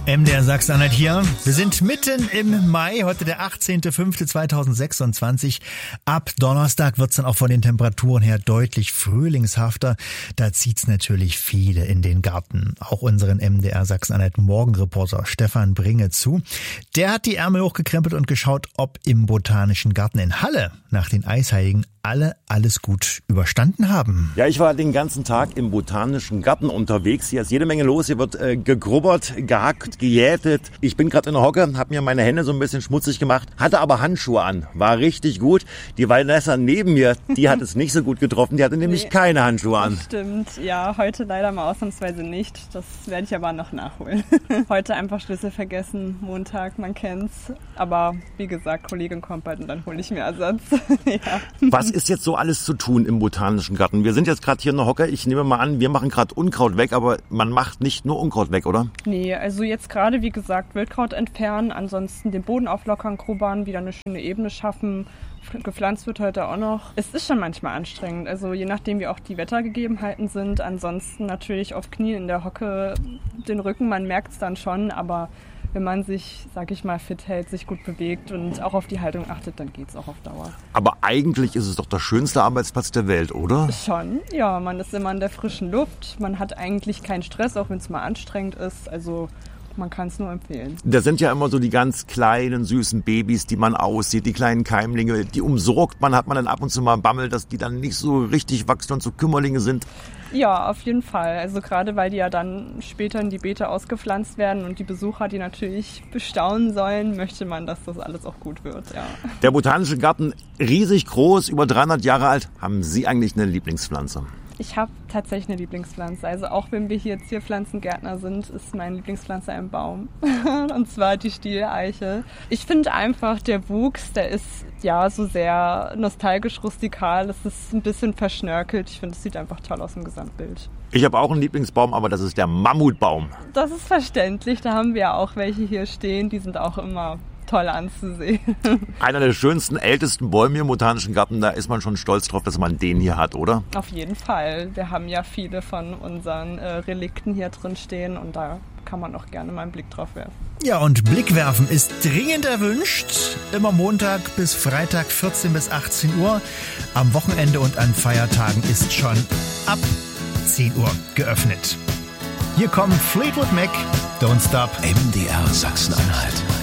MDR Sachsen-Anhalt hier. Wir sind mitten im Mai, heute der 18.05.2026. Ab Donnerstag wird's dann auch von den Temperaturen her deutlich frühlingshafter. Da zieht's natürlich viele in den Garten. Auch unseren MDR Sachsen-Anhalt Morgenreporter Stefan Bringe zu. Der hat die Ärmel hochgekrempelt und geschaut, ob im Botanischen Garten in Halle nach den Eisheiligen alle alles gut überstanden haben. Ja, ich war den ganzen Tag im Botanischen Garten unterwegs. Hier ist jede Menge los. Hier wird gegrubbert, gehackt, gejätet. Ich bin gerade in der Hocke, habe mir meine Hände so ein bisschen schmutzig gemacht, hatte aber Handschuhe an. War richtig gut. Die Vanessa neben mir, die hat es nicht so gut getroffen. Die hatte nämlich keine Handschuhe an. Das stimmt. Ja, heute leider mal ausnahmsweise nicht. Das werde ich aber noch nachholen. Heute einfach Schlüssel vergessen. Montag, man kennt's. Aber wie gesagt, Kollegin kommt bald und dann hole ich mir Ersatz. Ja. Was ist jetzt so alles zu tun im Botanischen Garten? Wir sind jetzt gerade hier in der Hocke. Ich nehme mal an, wir machen gerade Unkraut weg, aber man macht nicht nur Unkraut weg, oder? Nee, also jetzt gerade, wie gesagt, Wildkraut entfernen, ansonsten den Boden auflockern, grubbern, wieder eine schöne Ebene schaffen. Gepflanzt wird heute auch noch. Es ist schon manchmal anstrengend, also je nachdem, wie auch die Wettergegebenheiten sind. Ansonsten natürlich auf Knien in der Hocke, den Rücken, man merkt es dann schon, aber wenn man sich, sag ich mal, fit hält, sich gut bewegt und auch auf die Haltung achtet, dann geht's auch auf Dauer. Aber eigentlich ist es doch der schönste Arbeitsplatz der Welt, oder? Schon, ja. Man ist immer in der frischen Luft. Man hat eigentlich keinen Stress, auch wenn es mal anstrengend ist. Also man kann es nur empfehlen. Da sind ja immer so die ganz kleinen, süßen Babys, die man aussieht, die kleinen Keimlinge, die umsorgt man, hat man dann ab und zu mal Bammel, dass die dann nicht so richtig wachsen und so Kümmerlinge sind. Ja, auf jeden Fall. Also gerade weil die ja dann später in die Beete ausgepflanzt werden und die Besucher, die natürlich bestaunen sollen, möchte man, dass das alles auch gut wird. Ja. Der Botanische Garten, riesig groß, über 300 Jahre alt. Haben Sie eigentlich eine Lieblingspflanze? Ich habe tatsächlich eine Lieblingspflanze. Also auch wenn wir hier Zierpflanzengärtner sind, ist meine Lieblingspflanze ein Baum. Und zwar die Stieleiche. Ich finde einfach, der Wuchs, der ist ja so sehr nostalgisch rustikal. Es ist ein bisschen verschnörkelt. Ich finde, es sieht einfach toll aus im Gesamtbild. Ich habe auch einen Lieblingsbaum, aber das ist der Mammutbaum. Das ist verständlich. Da haben wir ja auch welche hier stehen. Die sind auch immer toll anzusehen. Einer der schönsten, ältesten Bäume im Botanischen Garten, da ist man schon stolz drauf, dass man den hier hat, oder? Auf jeden Fall. Wir haben ja viele von unseren Relikten hier drin stehen und da kann man auch gerne mal einen Blick drauf werfen. Ja, und Blick werfen ist dringend erwünscht. Immer Montag bis Freitag 14 bis 18 Uhr. Am Wochenende und an Feiertagen ist schon ab 10 Uhr geöffnet. Hier kommen Fleetwood Mac, Don't Stop. MDR Sachsen-Anhalt.